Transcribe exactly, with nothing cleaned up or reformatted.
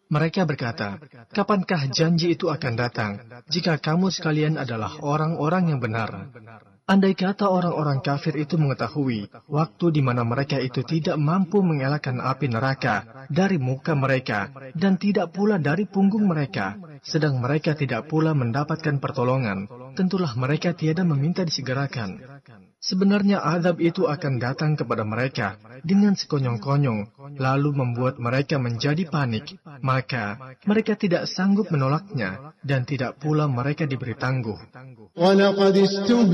Mereka berkata, kapankah janji itu akan datang, jika kamu sekalian adalah orang-orang yang benar? Andai kata orang-orang kafir itu mengetahui waktu di mana mereka itu tidak mampu mengelakkan api neraka dari muka mereka dan tidak pula dari punggung mereka, sedang mereka tidak pula mendapatkan pertolongan, tentulah mereka tiada meminta disegerakan. Sebenarnya azab itu akan datang kepada mereka dengan sekonyong-konyong, lalu membuat mereka menjadi panik, maka mereka tidak sanggup menolaknya dan tidak pula mereka diberi tangguh. وَلَقَدِ اسْتُهْزِئَ